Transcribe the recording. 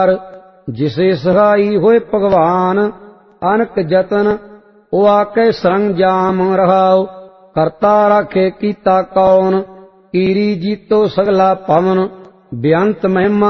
जिसे सहाई होए भगवान अनक जतन ओ आके सरंजाम रहाओ। करता राखे कीता कौन कीरी जीतो सगला पवन बेअंत महिमा